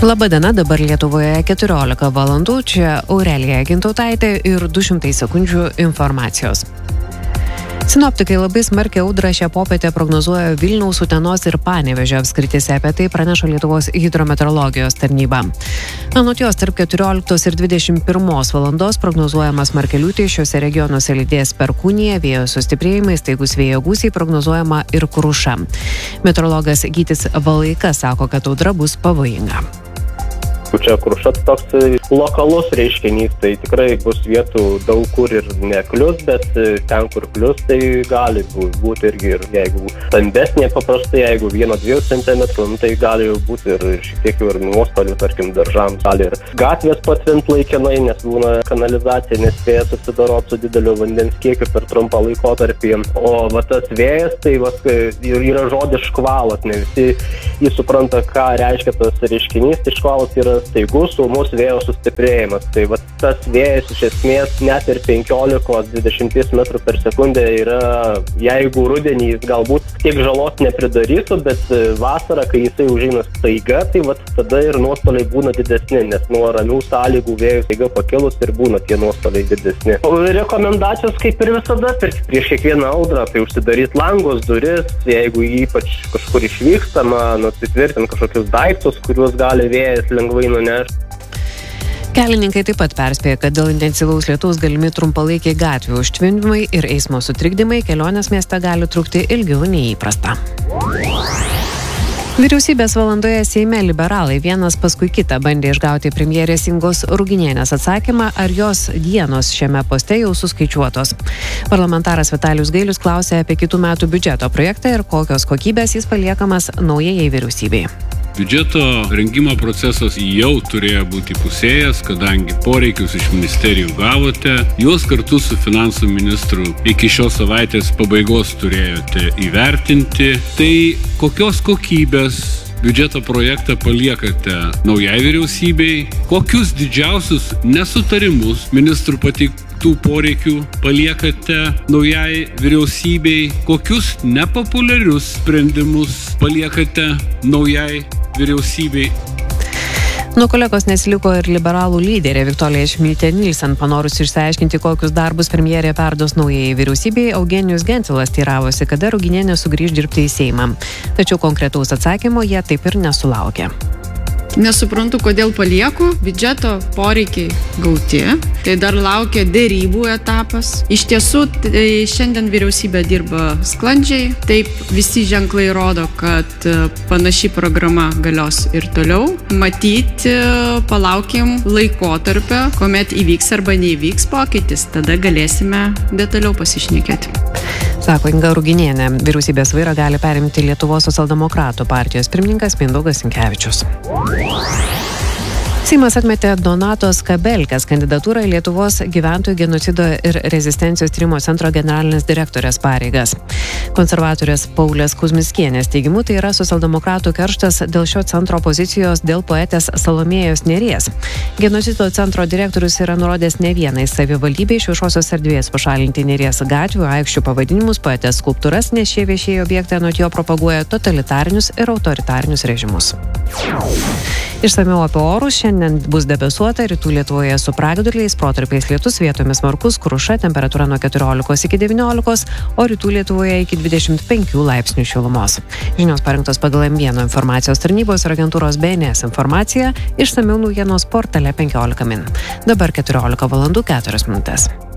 Labadiena, dabar Lietuvoje 14 valandų, čia Aurelija Gintautaitė ir 200 sekundžių informacijos. Sinoptikai labai smarkiai audrą šią popietę prognozuoja Vilniaus, Utenos ir Panevėžio apskrityse, apie tai praneša Lietuvos hidrometeorologijos tarnyba. Anot jos tarp 14 ir 21 valandos prognozuojamas smarki liūtis, šiuose regionuose lydės perkūnija, vėjo sustiprėjimai, staigus vėjo gūsiai, prognozuojama ir kruša. Meteorologas Gytis Valaika sako, kad audra bus pavojinga. Čia kruša toks lokalus reiškinys, tai tikrai bus vietų daug kur ir neklius, bet ten, kur klius, tai gali būti irgi ir jeigu stambesnė paprastai, jeigu 1-2 cm, tai gali jau būti ir šiek tiek ir nuostolių, tarkim, daržams, gali ir gatvės patvint laikinai, nes būna kanalizacija nespėja susidoroti su dideliu vandens kiekiu per trumpą laikotarpį. O va tas vėjas, tai yra žodis škvalas, ne visi jis supranta, ką reiškia tas reiškinys, tai škvalas yra staigus ūmus vėjo sustiprėjimas. Tai va tas vėjas iš esmės net ir 15-20 metrų per sekundę yra, jeigu rudenį jis galbūt tiek žalos nepridarytų, bet vasarą, kai jisai užeina staiga, tai va tada ir nuostoliai būna didesni, nes nuo ramių sąlygų vėjų staiga pakilus ir būna tie nuostoliai didesni. Rekomendacijos kaip ir visada prieš kiekvieną audrą, tai užsidaryt langus, duris, jeigu ypač kažkur išvykstama, nusitvirtint kažkokius daiktus, kuriuos gali vėjas lengvai nunešti. Kelininkai taip pat perspėja, kad dėl intensyvaus lietaus galimi trumpalaikiai gatvių užtvindymai ir eismo sutrikdymai, kelionės mieste gali trukti ilgiau nei įprasta. Vyriausybės valandoje Seime liberalai vienas paskui kitą bandė išgauti premjerės Ingos Ruginienės atsakymą, ar jos dienos šiame poste jau suskaičiuotos. Parlamentaras Vitalijus Gailius klausė apie kitų metų biudžeto projektą ir kokios kokybės jis paliekamas naujai vyriausybei. Biudžeto rengimo procesas jau turėjo būti pusėjęs, kadangi poreikius iš ministerijų gavote, juos kartu su finansų ministru iki šios savaitės pabaigos turėjote įvertinti. Tai kokios kokybės biudžeto projektą paliekate naujai vyriausybei, kokius didžiausius nesutarimus ministrų pateiktų poreikių paliekate naujai vyriausybei, kokius nepopuliarius sprendimus paliekate naujai vyriausybei. Nuo kolegos nesiliko ir liberalų lyderė Viktorija Čmilytė Nilsen, panorus išsiaiškinti, kokius darbus premjerė perduos naujai vyriausybei, Eugenijus Gentvilas teiravosi, kada Ruginienė sugrįš dirbti į Seimą. Tačiau konkretaus atsakymo jie taip ir nesulaukė. Nesuprantu, kodėl palieku. Biudžeto poreikiai gauti. Tai dar laukia dėrybų etapas. Iš tiesų, šiandien vyriausybė dirba sklandžiai. Taip, visi ženklai rodo, kad panaši programa galios ir toliau. Matyti, palaukim laikotarpio, kuomet įvyks arba neįvyks pokytis. Tada galėsime detaliau pasišnekėti. Sako Inga Ruginienė. Vyriausybės vairą gali perimti Lietuvos socialdemokratų partijos pirmininkas Mindaugas Sinkevičius. Seimas atmetė Donatos Kabelkės kandidatūrą į Lietuvos gyventojų genocido ir rezistencijos tyrimo centro generalinės direktorės pareigas. Konservatorės Paulės Kuzmickienės teigimu, tai yra socialdemokratų kerštas dėl šio centro pozicijos dėl poetės Salomėjos Nėries. Genocido centro direktorius yra nurodęs ne vienai savivaldybei iš viešosios erdvės pašalinti Nėries gatvių, aikščių pavadinimus, poetės skulptūras, nes šie viešieji objektai anot jo propaguoja totalitarinius ir autoritarinius režimus. Išsamiau apie orus. Šiandien bus debesuota, rytų Lietuvoje su pragiedruliais, protarpiais lietus, vietomis smarkus, kruša, temperatūra nuo 14 iki 19, o rytų Lietuvoje iki 25 laipsnių šilumos. Žinios parengtos pagal M1 informacijos tarnybos ir agentūros BNS informacija, išsamiau naujienos portale 15 min. Dabar 14 valandų 4 minutės.